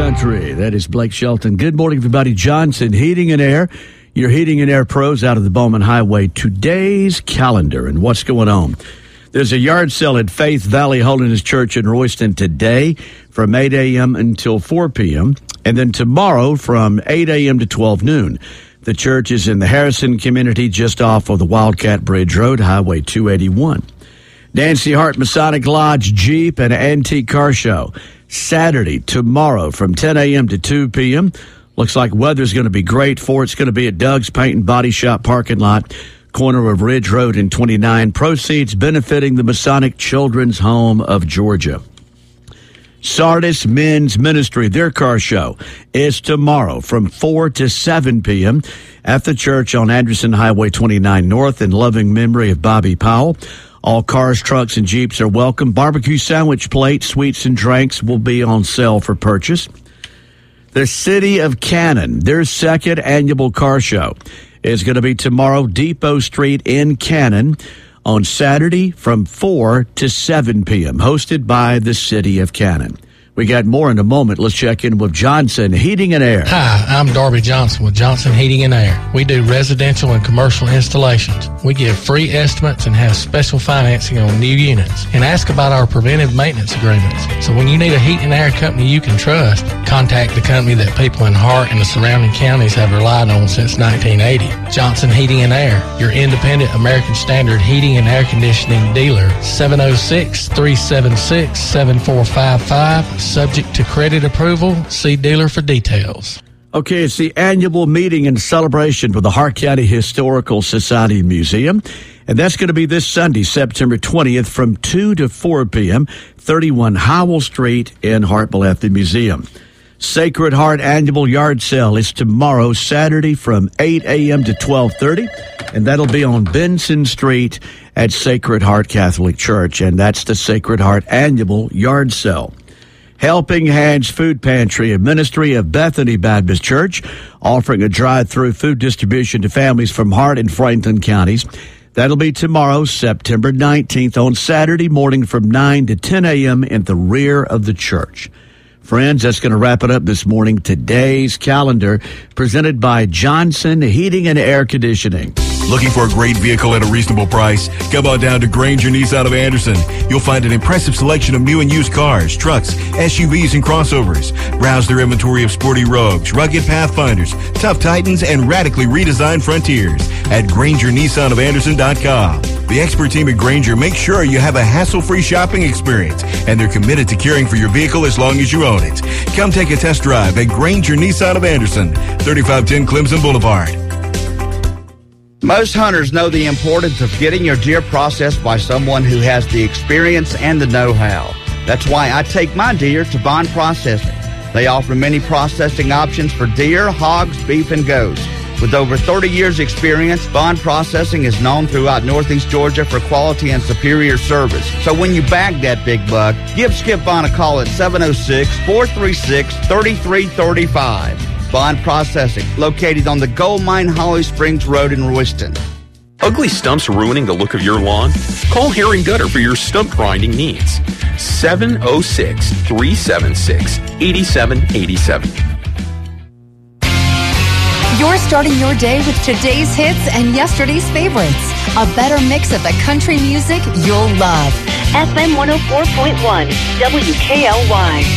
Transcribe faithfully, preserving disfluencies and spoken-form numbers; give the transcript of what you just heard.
country. That is Blake Shelton. Good morning, everybody. Johnson Heating and Air, your heating and air pros out of the Bowman Highway. Today's calendar and what's going on. There's a yard sale at Faith Valley Holiness Church in Royston today from eight a.m. until four p.m. and then tomorrow from eight a.m. to twelve noon. The church is in the Harrison community just off of the Wildcat Bridge Road, Highway two eighty-one. Nancy Hart Masonic Lodge Jeep and Antique Car Show. Saturday, tomorrow from ten a.m. to two p.m. Looks like weather's going to be great for it. It's going to be at Doug's Paint and Body Shop parking lot, corner of Ridge Road and twenty-nine. Proceeds benefiting the Masonic Children's Home of Georgia. Sardis Men's Ministry, their car show is tomorrow from four to seven p.m. at the church on Anderson Highway twenty-nine North in loving memory of Bobby Powell. All cars, trucks, and Jeeps are welcome. Barbecue sandwich plates, sweets, and drinks will be on sale for purchase. The City of Cannon, their second annual car show, is going to be tomorrow, Depot Street in Cannon, on Saturday from four to seven p.m., hosted by the City of Cannon. We got more in a moment. Let's check in with Johnson Heating and Air. Hi, I'm Darby Johnson with Johnson Heating and Air. We do residential and commercial installations. We give free estimates and have special financing on new units. And ask about our preventive maintenance agreements. So when you need a heat and air company you can trust, contact the company that people in Hart and the surrounding counties have relied on since nineteen eighty. Johnson Heating and Air, your independent American Standard heating and air conditioning dealer. seven oh six, three seven six, seven four five five. Subject to credit approval. See dealer for details. Okay, it's the annual meeting and celebration for the Hart County Historical Society Museum. And that's going to be this Sunday, September twentieth from two to four p.m., thirty-one Howell Street in Hartwell at the museum. Sacred Heart Annual Yard Sale is tomorrow, Saturday from eight a.m. to twelve thirty, and that'll be on Benson Street at Sacred Heart Catholic Church, and that's the Sacred Heart Annual Yard Sale. Helping Hands Food Pantry, a ministry of Bethany Baptist Church, offering a drive-through food distribution to families from Hart and Franklin counties. That'll be tomorrow, September nineteenth, on Saturday morning from nine to ten a.m. in the rear of the church. Friends, that's going to wrap it up this morning. Today's calendar presented by Johnson Heating and Air Conditioning. Looking for a great vehicle at a reasonable price? Come on down to Granger Nissan of Anderson. You'll find an impressive selection of new and used cars, trucks, S U Vs, and crossovers. Browse their inventory of sporty Rogues, rugged Pathfinders, tough Titans, and radically redesigned Frontiers at Granger Nissan of Anderson dot com. The expert team at Granger makes sure you have a hassle-free shopping experience, and they're committed to caring for your vehicle as long as you own it. Come take a test drive at Granger Nissan of Anderson, thirty-five ten Clemson Boulevard. Most hunters know the importance of getting your deer processed by someone who has the experience and the know-how. That's why I take my deer to Bond Processing. They offer many processing options for deer, hogs, beef, and goats. With over thirty years experience, Bond Processing is known throughout Northeast Georgia for quality and superior service. So when you bag that big buck, give Skip Bond a call at seven oh six, four three six, three three three five. Bond Processing, located on the Gold Mine Holly Springs Road in Royston. Ugly stumps ruining the look of your lawn? Call Hair and Gutter for your stump grinding needs. seven oh six, three seven six, eight seven eight seven. You're starting your day with today's hits and yesterday's favorites. A better mix of the country music you'll love. F M one oh four point one, W K L Y.